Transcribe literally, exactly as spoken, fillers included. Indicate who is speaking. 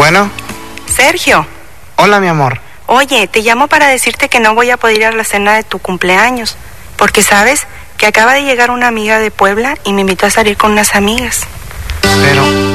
Speaker 1: Bueno.
Speaker 2: Sergio.
Speaker 1: Hola, mi amor.
Speaker 2: Oye, te llamo para decirte que no voy a poder ir a la cena de tu cumpleaños, porque sabes que acaba de llegar una amiga de Puebla y me invitó a salir con unas amigas.
Speaker 1: Pero...